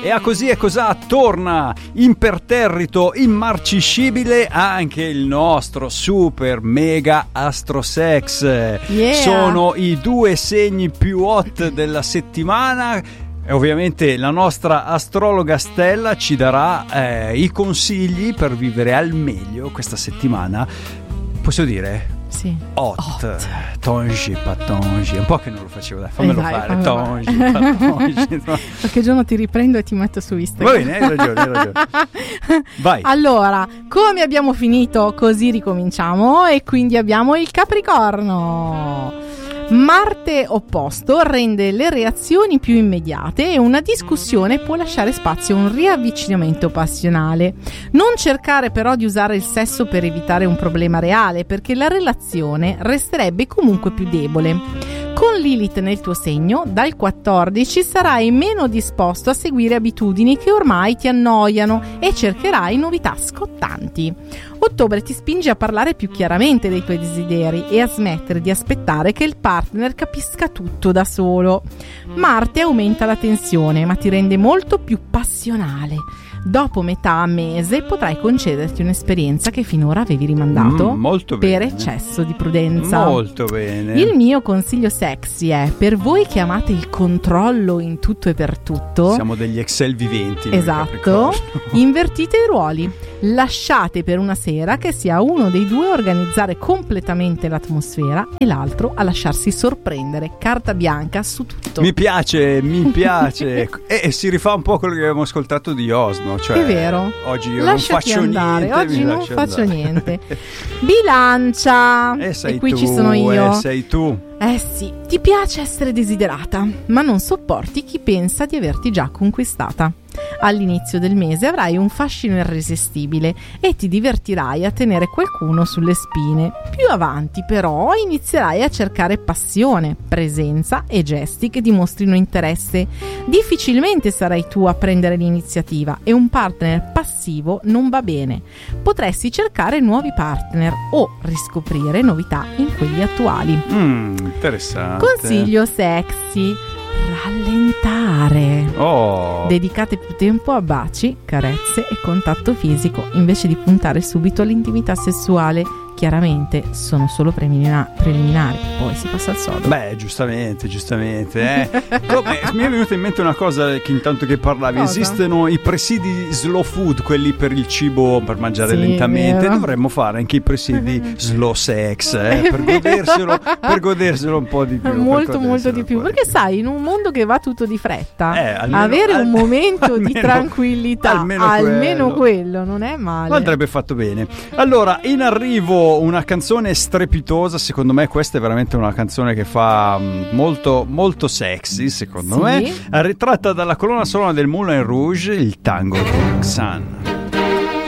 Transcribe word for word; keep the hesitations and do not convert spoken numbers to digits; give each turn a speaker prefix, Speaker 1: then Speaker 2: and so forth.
Speaker 1: E a Così e Cosà torna imperterrito, immarciscibile anche il nostro super mega astrosex.
Speaker 2: Yeah.
Speaker 1: Sono i due segni più hot della settimana. E ovviamente la nostra astrologa Stella ci darà eh, i consigli per vivere al meglio questa settimana. Posso dire?
Speaker 2: Sì.
Speaker 1: Hot. Hot. Tongi, patongi. Un po' che non lo facevo, dai, fammelo
Speaker 2: eh dai,
Speaker 1: fare.
Speaker 2: fammelo
Speaker 1: Tongi, patongi. No.
Speaker 2: Qualche giorno ti riprendo e ti metto su Instagram.
Speaker 1: Va bene, hai ragione, hai ragione. Vai.
Speaker 2: Allora, come abbiamo finito, così ricominciamo. E quindi abbiamo il Capricorno. Marte opposto rende le reazioni più immediate e una discussione può lasciare spazio a un riavvicinamento passionale. Non cercare però di usare il sesso per evitare un problema reale, perché la relazione resterebbe comunque più debole. Con Lilith nel tuo segno, dal quattordici sarai meno disposto a seguire abitudini che ormai ti annoiano e cercherai novità scottanti. Ottobre ti spinge a parlare più chiaramente dei tuoi desideri e a smettere di aspettare che il partner capisca tutto da solo. Marte aumenta la tensione, ma ti rende molto più passionale. Dopo metà mese potrai concederti un'esperienza che finora avevi rimandato
Speaker 1: mm, molto
Speaker 2: per
Speaker 1: bene.
Speaker 2: eccesso di prudenza.
Speaker 1: Molto bene.
Speaker 2: Il mio consiglio sexy è: per voi che amate il controllo in tutto e per tutto,
Speaker 1: siamo degli Excel viventi.
Speaker 2: Esatto. Invertite i ruoli. Lasciate per una sera che sia uno dei due a organizzare completamente l'atmosfera e l'altro a lasciarsi sorprendere. Carta bianca su tutto.
Speaker 1: Mi piace, mi piace. e, e si rifà un po' quello che abbiamo ascoltato di Osno. Cioè,
Speaker 2: è vero.
Speaker 1: Oggi io
Speaker 2: Lasciati
Speaker 1: non faccio
Speaker 2: andare.
Speaker 1: niente.
Speaker 2: Oggi non faccio
Speaker 1: andare.
Speaker 2: niente. Bilancia.
Speaker 1: E sei
Speaker 2: e qui
Speaker 1: tu,
Speaker 2: ci sono io.
Speaker 1: Eh, sei tu.
Speaker 2: Eh sì, ti piace essere desiderata, ma non sopporti chi pensa di averti già conquistata. All'inizio del mese avrai un fascino irresistibile e ti divertirai a tenere qualcuno sulle spine. Più avanti però inizierai a cercare passione, presenza e gesti che dimostrino interesse. Difficilmente sarai tu a prendere l'iniziativa e un partner passivo non va bene. Potresti cercare nuovi partner o riscoprire novità in quelli attuali.
Speaker 1: Mm, interessante.
Speaker 2: Consiglio sexy: rallentare.
Speaker 1: Oh.
Speaker 2: Dedicate più tempo a baci, carezze e contatto fisico invece di puntare subito all'intimità sessuale. Chiaramente sono solo preliminar- preliminari, poi si passa al sodo.
Speaker 1: Beh, giustamente, giustamente. Eh. Come, mi è venuta in mente una cosa che intanto che parlavi.
Speaker 2: Cosa?
Speaker 1: Esistono i presidi slow food, quelli per il cibo, per mangiare
Speaker 2: Sì,
Speaker 1: lentamente.
Speaker 2: vero.
Speaker 1: Dovremmo fare anche i presidi slow sex, eh, per goderselo, per goderselo un po' di più.
Speaker 2: Molto molto di più, perché sai, in un mondo che va tutto di fretta,
Speaker 1: eh, almeno,
Speaker 2: avere
Speaker 1: al,
Speaker 2: un momento
Speaker 1: almeno,
Speaker 2: di tranquillità,
Speaker 1: almeno,
Speaker 2: almeno
Speaker 1: quello.
Speaker 2: quello non è male.
Speaker 1: Ma andrebbe fatto bene. Allora, in arrivo una canzone strepitosa. Secondo me questa è veramente una canzone che fa molto molto sexy, secondo
Speaker 2: sì.
Speaker 1: me, ritratta dalla colonna sonora del Moulin Rouge, il tango di Roxanne.